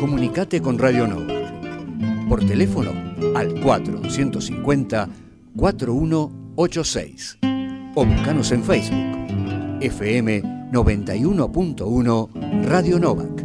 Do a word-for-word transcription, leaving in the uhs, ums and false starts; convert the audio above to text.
Comunicate con Radio Nova. Por teléfono al cuatro cinco cero, cuatro uno ocho seis. O buscanos en Facebook. F M noventa y uno punto uno Radio Novak.